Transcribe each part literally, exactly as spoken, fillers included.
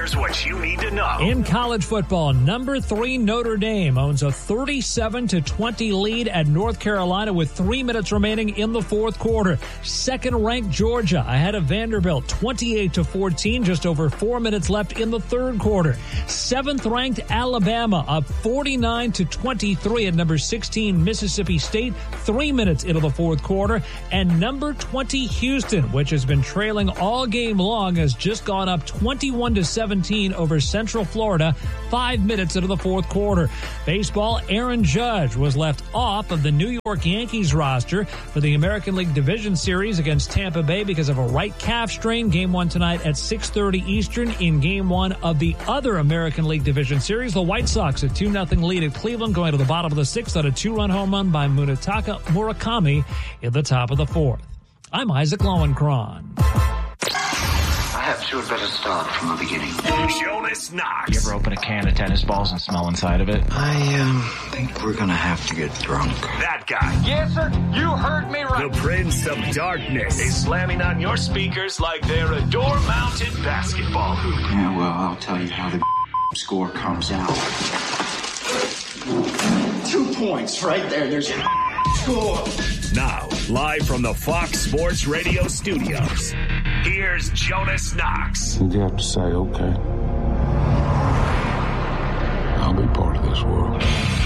Here's what you need to know. In college football, number three Notre Dame owns a thirty-seven to twenty lead at North Carolina with three minutes remaining in the fourth quarter. Second-ranked Georgia ahead of Vanderbilt, twenty-eight to fourteen, just over four minutes left in the third quarter. Seventh-ranked Alabama up forty-nine to twenty-three at number sixteen Mississippi State, three minutes into the fourth quarter. And number twenty Houston, which has been trailing all game long, has just gone up twenty-one to seventeen over Central Florida, five minutes into the fourth quarter. Baseball, Aaron Judge was left off of the New York Yankees roster for the American League Division Series against Tampa Bay because of a right calf strain. Game one tonight at six thirty Eastern. In game one of the other American League Division Series, the White Sox a two nothing lead at Cleveland going to the bottom of the sixth on a two-run home run by Munetaka Murakami in the top of the fourth. I'm Isaac Lowenkron. Perhaps you had better start from the beginning. Jonas Knox. You ever open a can of tennis balls and smell inside of it? I um, think we're going to have to get drunk. That guy. Yes, sir. You heard me right. The Prince of Darkness is slamming on your speakers like they're a door-mounted basketball hoop. Yeah, well, I'll tell you how the score comes out. Two points right there. There's your score. Now, live from the Fox Sports Radio studios, here's Jonas Knox. You have to say, okay, I'll be part of this world.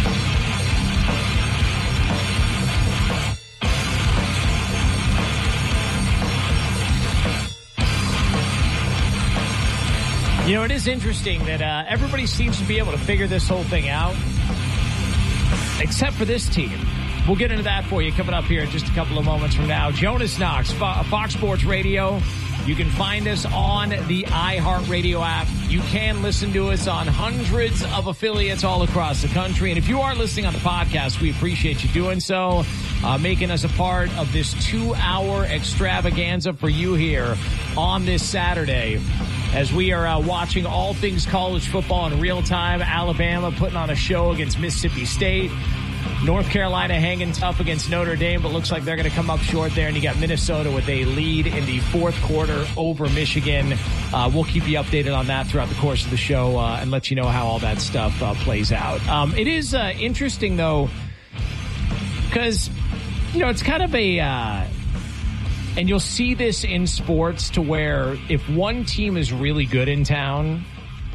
You know, it is interesting that uh, everybody seems to be able to figure this whole thing out, except for this team. We'll get into that for you coming up here in just a couple of moments from now. Jonas Knox, Fo- Fox Sports Radio. You can find us on the iHeartRadio app. You can listen to us on hundreds of affiliates all across the country. And if you are listening on the podcast, we appreciate you doing so, uh, making us a part of this two-hour extravaganza for you here on this Saturday as we are uh, watching all things college football in real time. Alabama putting on a show against Mississippi State. North Carolina hanging tough against Notre Dame, but looks like they're going to come up short there. And you got Minnesota with a lead in the fourth quarter over Michigan. Uh, we'll keep you updated on that throughout the course of the show uh, and let you know how all that stuff uh, plays out. Um, it is uh, interesting, though, because, you know, it's kind of a... Uh, and you'll see this in sports to where if one team is really good in town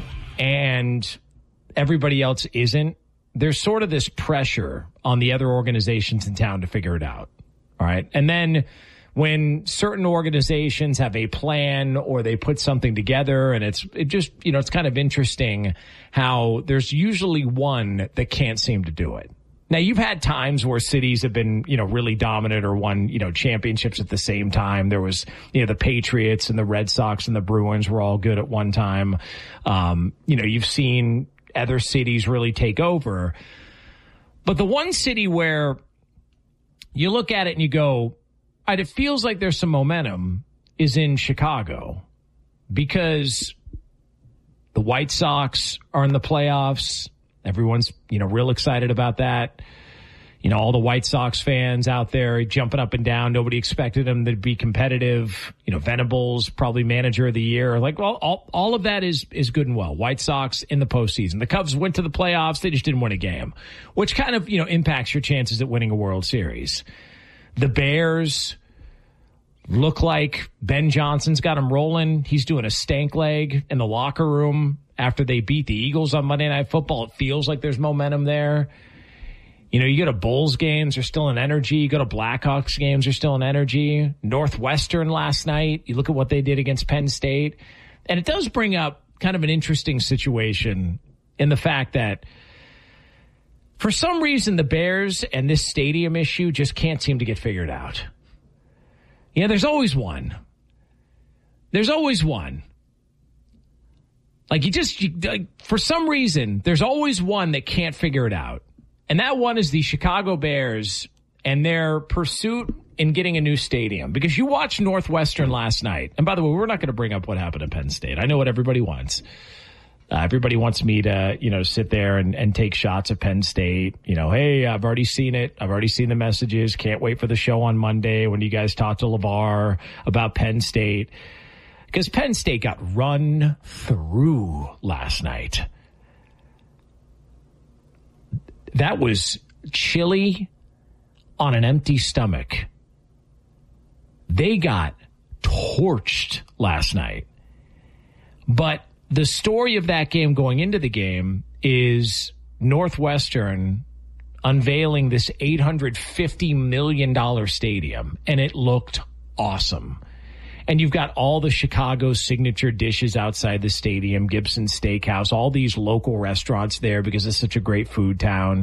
and everybody else isn't, there's sort of this pressure on the other organizations in town to figure it out. All right. And then when certain organizations have a plan or they put something together and it's, it just, you know, it's kind of interesting how there's usually one that can't seem to do it. Now, you've had times where cities have been, you know, really dominant or won, you know, championships at the same time. There was, you know, the Patriots and the Red Sox and the Bruins were all good at one time. Um, you know, you've seen other cities really take over. But the one city where you look at it and you go, it feels like there's some momentum is in Chicago because the White Sox are in the playoffs. Everyone's, you know, real excited about that. You know, all the White Sox fans out there jumping up and down. Nobody expected them to be competitive. You know, Venables, probably manager of the year. Like, well, all, all of that is, is good and well. White Sox in the postseason. The Cubs went to the playoffs. They just didn't win a game, which kind of, you know, impacts your chances at winning a World Series. The Bears look like Ben Johnson's got them rolling. He's doing a stank leg in the locker room after they beat the Eagles on Monday Night Football. It feels like there's momentum there. You know, you go to Bulls games, there's still an energy. You go to Blackhawks games, there's still an energy. Northwestern last night, you look at what they did against Penn State. And it does bring up kind of an interesting situation in the fact that for some reason the Bears and this stadium issue just can't seem to get figured out. Yeah, there's always one. There's always one. Like you just, you, like, for some reason, there's always one that can't figure it out. And that one is the Chicago Bears and their pursuit in getting a new stadium. Because you watched Northwestern last night. And by the way, we're not going to bring up what happened at Penn State. I know what everybody wants. Uh, everybody wants me to, you know, sit there and, and take shots at Penn State. You know, hey, I've already seen it. I've already seen the messages. Can't wait for the show on Monday when you guys talk to LeVar about Penn State. because Penn State got run through last night. That was chili on an empty stomach. They got torched last night. But the story of that game going into the game is Northwestern unveiling this eight hundred fifty million dollars stadium, and it looked awesome. And you've got all the Chicago signature dishes outside the stadium, Gibson Steakhouse, all these local restaurants there because it's such a great food town.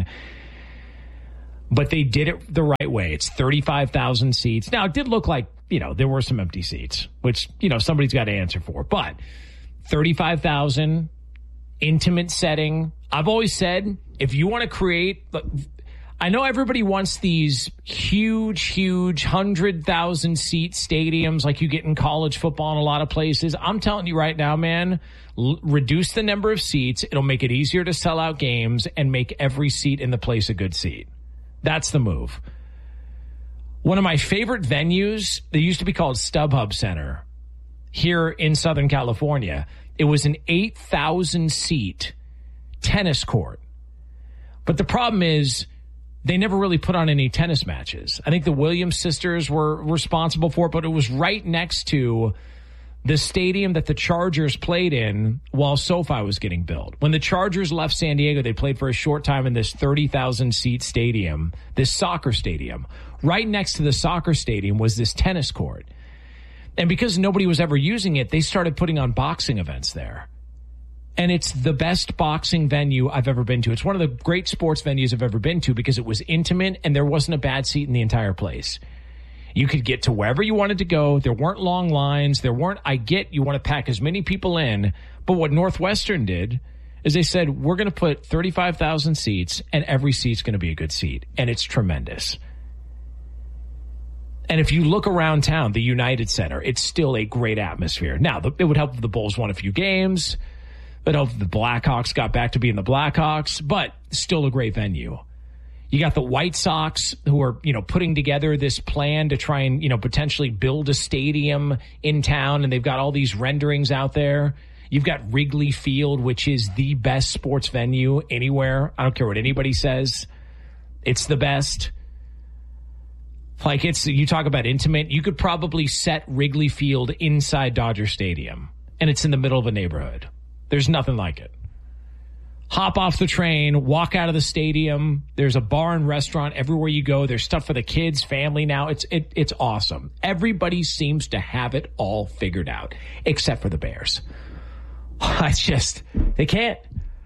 But they did it the right way. It's thirty-five thousand seats. Now, it did look like, you know, there were some empty seats, which, you know, somebody's got to answer for. But thirty-five thousand, intimate setting. I've always said, if you want to create, I know everybody wants these huge, huge one hundred thousand seat stadiums like you get in college football in a lot of places. I'm telling you right now, man, l- reduce the number of seats. It'll make it easier to sell out games and make every seat in the place a good seat. That's the move. One of my favorite venues, they used to be called StubHub Center here in Southern California. It was an eight thousand seat tennis court. But the problem is they never really put on any tennis matches. I think the Williams sisters were responsible for it, but it was right next to the stadium that the Chargers played in while SoFi was getting built. When the Chargers left San Diego, they played for a short time in this thirty thousand seat stadium, this soccer stadium. Right next to the soccer stadium was this tennis court. And because nobody was ever using it, they started putting on boxing events there. And it's the best boxing venue I've ever been to. It's one of the great sports venues I've ever been to because it was intimate and there wasn't a bad seat in the entire place. You could get to wherever you wanted to go. There weren't long lines. There weren't, I get you want to pack as many people in. But what Northwestern did is they said, we're going to put thirty-five thousand seats and every seat's going to be a good seat. And it's tremendous. And if you look around town, the United Center, it's still a great atmosphere. Now, it would help if the Bulls won a few games. It would help if the Blackhawks got back to being the Blackhawks, but still a great venue. You got the White Sox who are, you know, putting together this plan to try and, you know, potentially build a stadium in town, and they've got all these renderings out there. You've got Wrigley Field, which is the best sports venue anywhere. I don't care what anybody says. It's the best. Like, it's, you talk about intimate, you could probably set Wrigley Field inside Dodger Stadium, and it's in the middle of a neighborhood. There's nothing like it. Hop off the train, walk out of the stadium. There's a bar and restaurant everywhere you go. There's stuff for the kids, family now. It's it, it's awesome. Everybody seems to have it all figured out, except for the Bears. It's just, they can't.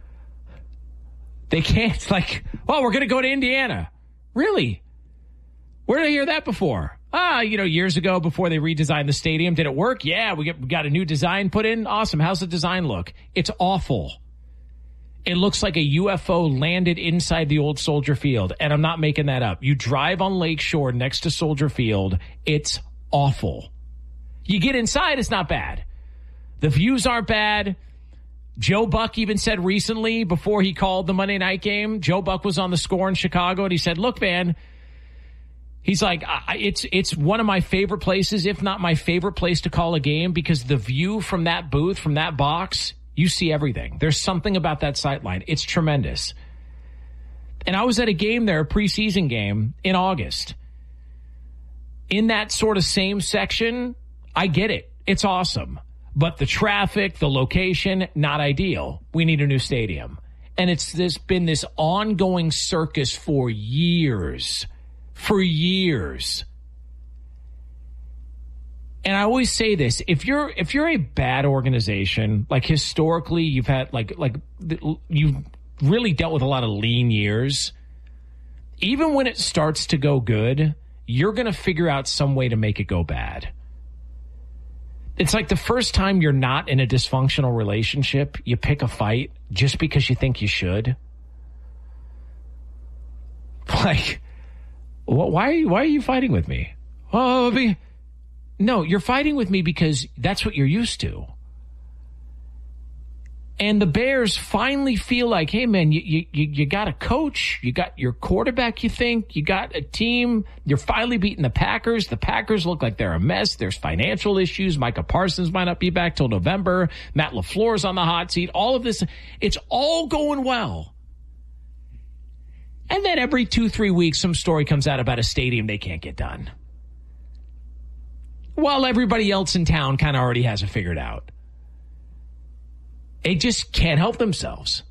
They can't. Like, well, we're going to go to Indiana. Really? Where did I hear that before? Ah, you know, years ago before they redesigned the stadium. Did it work? Yeah, we, get, we got a new design put in. Awesome. How's the design look? It's awful. It looks like a U F O landed inside the old Soldier Field, and I'm not making that up. You drive on Lakeshore next to Soldier Field, it's awful. You get inside, it's not bad. The views aren't bad. Joe Buck even said recently, before he called the Monday night game, Joe Buck was on the Score in Chicago, and he said, look, man, he's like, I, it's it's one of my favorite places, if not my favorite place to call a game, because the view from that booth, from that box, you see everything. There's something about that sightline. It's tremendous. And I was at a game there, a preseason game, in August. In that sort of same section, I get it. It's awesome. But the traffic, the location, not ideal. We need a new stadium. And it's this been this ongoing circus for years. For years. And I always say this, if you're if you're a bad organization, like historically you've had like like you've really dealt with a lot of lean years, even when it starts to go good, you're going to figure out some way to make it go bad. It's like the first time you're not in a dysfunctional relationship, you pick a fight just because you think you should. Like, why are you, why are you fighting with me? Oh, I mean, no, you're fighting with me because that's what you're used to. And the Bears finally feel like, hey, man, you, you, you got a coach. You got your quarterback, you think. You got a team. You're finally beating the Packers. The Packers look like they're a mess. There's financial issues. Micah Parsons might not be back till November. Matt LaFleur's on the hot seat. All of this, it's all going well. And then every two, three weeks, some story comes out about a stadium they can't get done. While everybody else in town kind of already has it figured out. They just can't help themselves.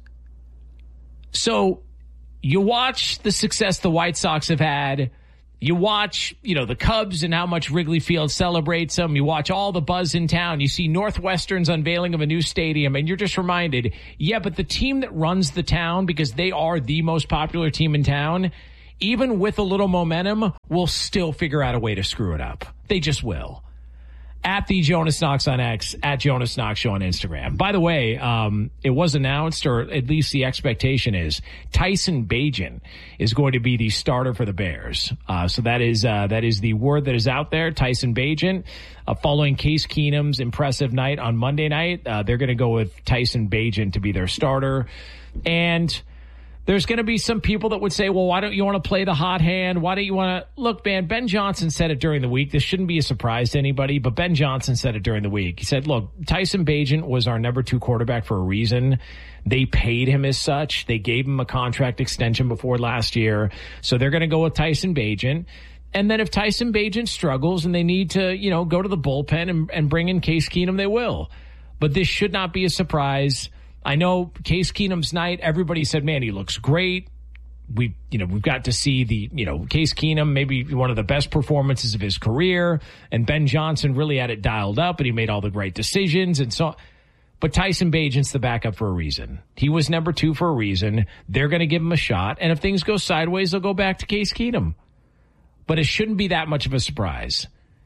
So you watch the success the White Sox have had. You watch, you know, the Cubs and how much Wrigley Field celebrates them. You watch all the buzz in town. You see Northwestern's unveiling of a new stadium, and you're just reminded, yeah, but the team that runs the town, because they are the most popular team in town, even with a little momentum, will still figure out a way to screw it up. They just will. At the Jonas Knox on X, at Jonas Knox Show on Instagram. By the way, um, it was announced, or at least the expectation is, Tyson Bagent is going to be the starter for the Bears. Uh, so that is uh, that is the word that is out there. Tyson Bagent, uh, following Case Keenum's impressive night on Monday night, uh, they're going to go with Tyson Bagent to be their starter. And there's going to be some people that would say, well, why don't you want to play the hot hand? Why don't you want to... Look, man, Ben Johnson said it during the week. This shouldn't be a surprise to anybody, but Ben Johnson said it during the week. He said, look, Tyson Bagent was our number two quarterback for a reason. They paid him as such. They gave him a contract extension before last year. So they're going to go with Tyson Bagent. And then if Tyson Bagent struggles and they need to, you know, go to the bullpen and, and bring in Case Keenum, they will. But this should not be a surprise. I know Case Keenum's night, everybody said, man, he looks great. We, you know, we've got to see the, you know, Case Keenum, maybe one of the best performances of his career. And Ben Johnson really had it dialed up and he made all the great decisions. And so, but Tyson Bagent's the backup for a reason. He was number two for a reason. They're going to give him a shot. And if things go sideways, they'll go back to Case Keenum. But it shouldn't be that much of a surprise.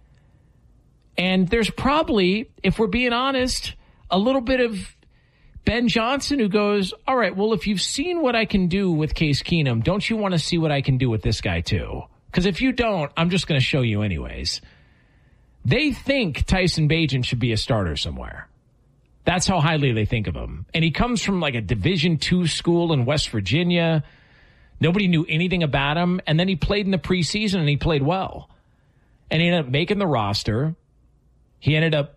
And there's probably, if we're being honest, a little bit of Ben Johnson who goes, all right, well, if you've seen what I can do with Case Keenum, don't you want to see what I can do with this guy too? Because if you don't, I'm just going to show you anyways. They think Tyson Bagent should be a starter somewhere. That's how highly they think of him. And he comes from like a Division two school in West Virginia. Nobody knew anything about him. And then he played in the preseason and he played well. And he ended up making the roster. He ended up,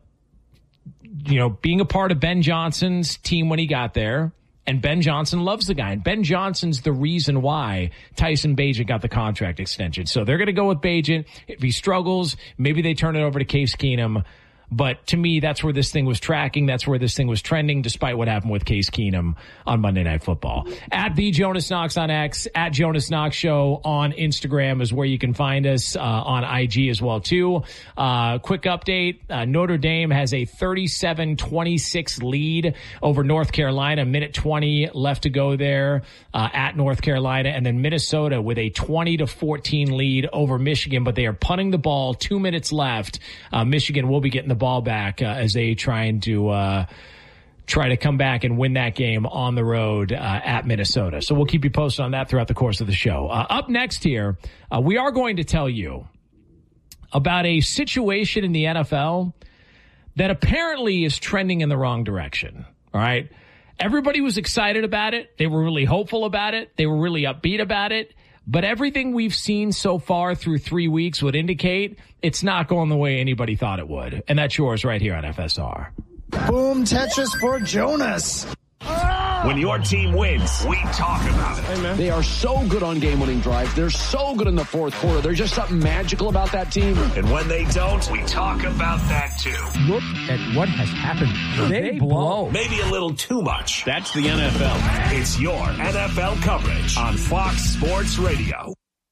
you know, being a part of Ben Johnson's team when he got there. And Ben Johnson loves the guy. And Ben Johnson's the reason why Tyson Bagent got the contract extension. So they're going to go with Bagent. If he struggles, maybe they turn it over to Case Keenum. But to me, that's where this thing was tracking. That's where this thing was trending, despite what happened with Case Keenum on Monday Night Football. At the Jonas Knox on X, at Jonas Knox Show on Instagram is where you can find us, uh, on I G as well, too. Uh, quick update. Uh, Notre Dame has a thirty-seven twenty-six lead over North Carolina. Minute twenty left to go there, uh, at North Carolina. And then Minnesota with a twenty to fourteen lead over Michigan, but they are punting the ball. Two minutes left. Uh, Michigan will be getting the ball back uh, as they trying to uh, try to come back and win that game on the road uh, at Minnesota. So we'll keep you posted on that throughout the course of the show. Uh, up next here, uh, we are going to tell you about a situation in the N F L that apparently is trending in the wrong direction. All right. Everybody was excited about it. They were really hopeful about it. They were really upbeat about it. But everything we've seen so far through three weeks would indicate it's not going the way anybody thought it would. And that's yours right here on F S R. Boom, Tetris for Jonas. When your team wins, we talk about it. Hey, they are so good on game-winning drives. They're so good in the fourth quarter. There's just something magical about that team. And when they don't, we talk about that too. Look at what has happened. They, they blow. Maybe a little too much. That's the N F L. It's your N F L coverage on Fox Sports Radio.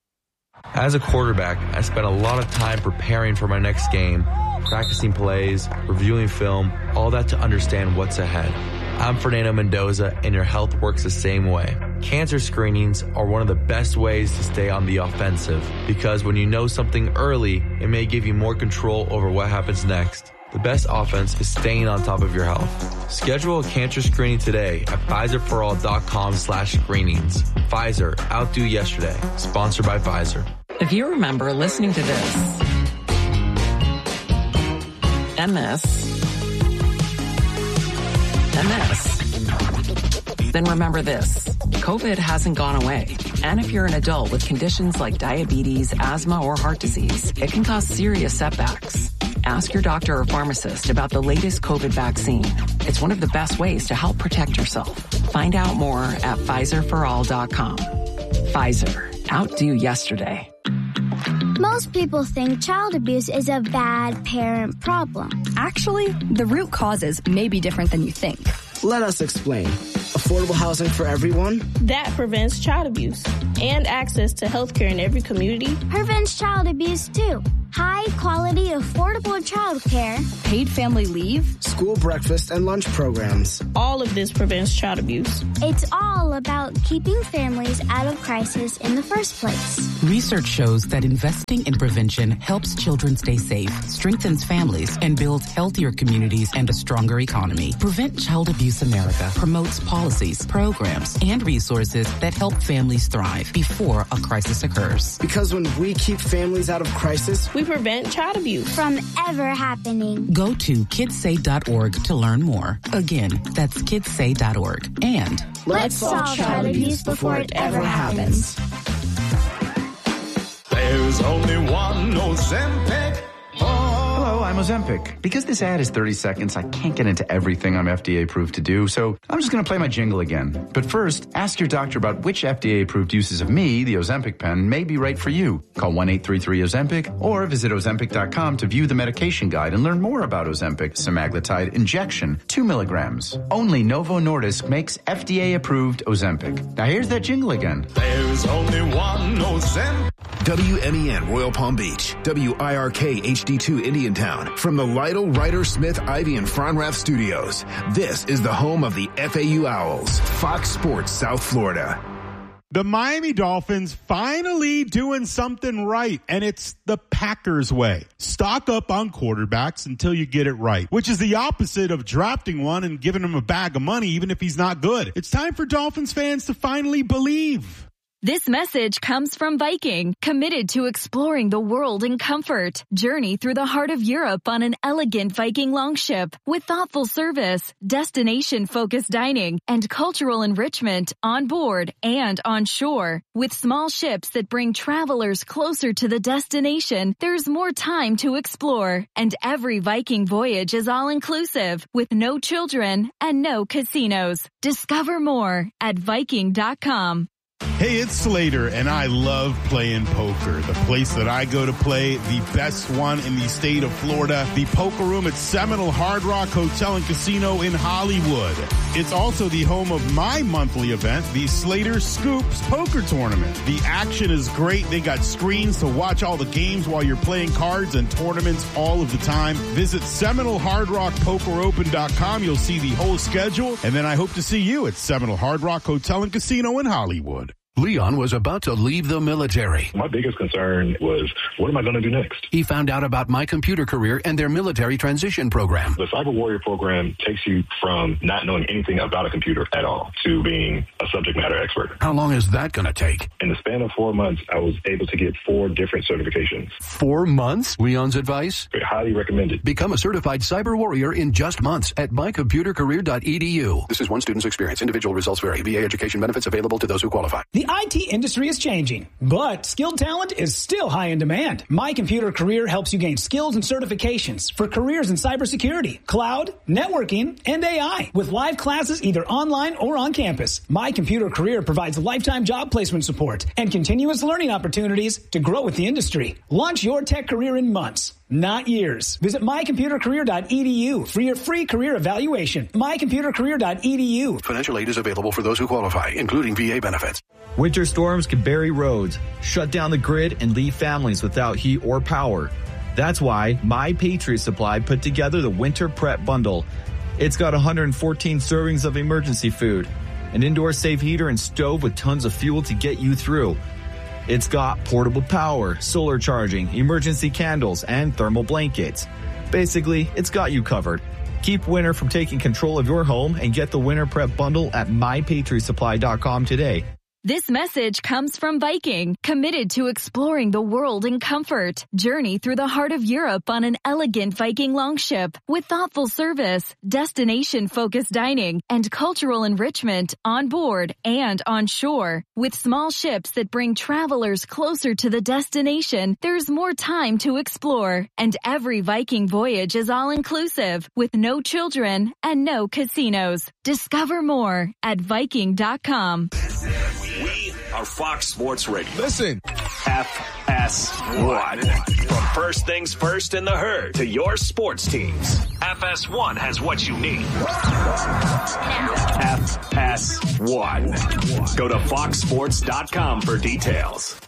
As a quarterback, I spent a lot of time preparing for my next game, practicing plays, reviewing film, all that to understand what's ahead. I'm Fernando Mendoza, and your health works the same way. Cancer screenings are one of the best ways to stay on the offensive, because when you know something early, it may give you more control over what happens next. The best offense is staying on top of your health. Schedule a cancer screening today at Pfizerforall.com slash screenings. Pfizer, outdo yesterday. Sponsored by Pfizer. If you remember listening to this, and this, and this, then remember this. COVID hasn't gone away. And if you're an adult with conditions like diabetes, asthma, or heart disease, it can cause serious setbacks. Ask your doctor or pharmacist about the latest COVID vaccine. It's one of the best ways to help protect yourself. Find out more at Pfizer for all dot com. Pfizer. Outdo yesterday. Most people think child abuse is a bad parent problem. Actually, the root causes may be different than you think. Let us explain. Affordable housing for everyone? That prevents child abuse. And access to health care in every community prevents child abuse too. High quality, affordable child care. Paid family leave. School breakfast and lunch programs. All of this prevents child abuse. It's all about keeping families out of crisis in the first place. Research shows that investing in prevention helps children stay safe, strengthens families, and builds healthier communities and a stronger economy. Prevent Child Abuse America promotes policies, programs, and resources that help families thrive before a crisis occurs. Because when we keep families out of crisis, we prevent child abuse from ever happening. Go to kids say dot org to learn more. Again, that's kids say dot org. And let's solve child abuse before it ever happens. There's only one Ozempic. Hello, I'm Ozempic. Because this ad is thirty seconds, I can't get into everything I'm F D A approved to do, so I'm just going to play my jingle again. But first, ask your doctor about which F D A approved uses of me, the Ozempic pen, may be right for you. Call one eight three three Ozempic or visit Ozempic dot com to view the medication guide and learn more about Ozempic semaglutide injection, two milligrams. Only Novo Nordisk makes F D A approved Ozempic. Now here's that jingle again. There's only one Ozempic. W M E N Royal Palm Beach, W I R K H D two Indiantown. From the Lytle, Ryder, Smith, Ivy, and Fronrath studios, this is the home of the F A U Owls, Fox Sports South Florida. The Miami Dolphins finally doing something right, and it's the Packers way. Stock up on quarterbacks until you get it right, which is the opposite of drafting one and giving him a bag of money even if he's not good. It's time for Dolphins fans to finally believe. This message comes from Viking, committed to exploring the world in comfort. Journey through the heart of Europe on an elegant Viking longship with thoughtful service, destination-focused dining, and cultural enrichment on board and on shore. With small ships that bring travelers closer to the destination, there's more time to explore. And every Viking voyage is all-inclusive, with no children and no casinos. Discover more at Viking dot com. Hey, it's Slater, and I love playing poker. The place that I go to play, the best one in the state of Florida, the Poker Room at Seminole Hard Rock Hotel and Casino in Hollywood. It's also the home of my monthly event, the Slater Scoops Poker Tournament. The action is great. They got screens to watch all the games while you're playing cards and tournaments all of the time. Visit Seminole Hard Rock Poker Open dot com. You'll see the whole schedule, and then I hope to see you at Seminole Hard Rock Hotel and Casino in Hollywood. Leon was about to leave the military. My biggest concern was, what am I going to do next? He found out about My Computer Career and their military transition program. The Cyber Warrior program takes you from not knowing anything about a computer at all to being a subject matter expert. How long is that going to take? In the span of four months, I was able to get four different certifications. Four months? Leon's advice? I highly recommend it. Become a certified cyber warrior in just months at my computer career dot e d u. This is one student's experience. Individual results vary. V A education benefits available to those who qualify. The I T industry is changing, but skilled talent is still high in demand. My Computer Career helps you gain skills and certifications for careers in cybersecurity, cloud, networking, and A I. With live classes either online or on campus, My Computer Career provides lifetime job placement support and continuous learning opportunities to grow with the industry. Launch your tech career in months, not years. Visit my computer career dot e d u for your free career evaluation. my computer career dot e d u. Financial aid is available for those who qualify, including V A benefits. Winter storms can bury roads, shut down the grid, and leave families without heat or power. That's why My Patriot Supply put together the Winter Prep Bundle. It's got one hundred fourteen servings of emergency food, an indoor safe heater and stove with tons of fuel to get you through. It's got portable power, solar charging, emergency candles, and thermal blankets. Basically, it's got you covered. Keep winter from taking control of your home and get the Winter Prep Bundle at my patriot supply dot com today. This message comes from Viking, committed to exploring the world in comfort. Journey through the heart of Europe on an elegant Viking longship with thoughtful service, destination-focused dining, and cultural enrichment on board and on shore. With small ships that bring travelers closer to the destination, there's more time to explore. And every Viking voyage is all-inclusive, with no children and no casinos. Discover more at Viking dot com. We are Fox Sports Radio. Listen. F S one. From first things first in the herd to your sports teams, F S one has what you need. F S one. Go to fox sports dot com for details.